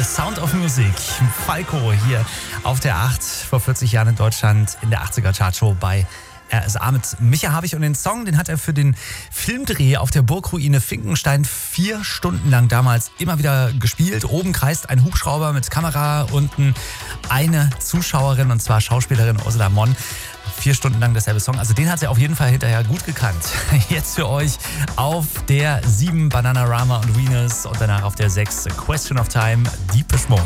The Sound of Music. Falco hier auf der 8 vor 40 Jahren in Deutschland in der 80er Chartshow bei RSA mit Micha Habich. Und den Song, den hat er für den Filmdreh auf der Burgruine Finkenstein 4 Stunden lang damals immer wieder gespielt. Oben kreist ein Hubschrauber mit Kamera, unten eine Zuschauerin, und zwar Schauspielerin Ursula Monn. 4 Stunden lang derselbe Song. Also den hat er auf jeden Fall hinterher gut gekannt. Jetzt für euch auf der 7 Bananarama und Venus und danach auf der 6 Question of Time, Deepish Mode.